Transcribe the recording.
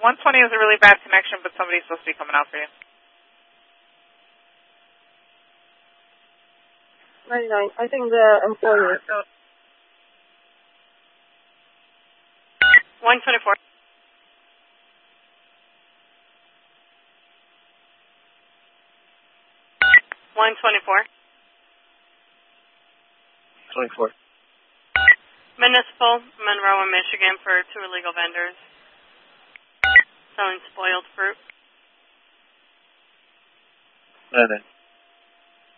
120 is a really bad connection, but somebody's supposed to be coming out for you. 99. I think the employer. 124. 124. 24. Municipal, Monroe, Michigan, for 2 illegal vendors selling spoiled fruit. 9.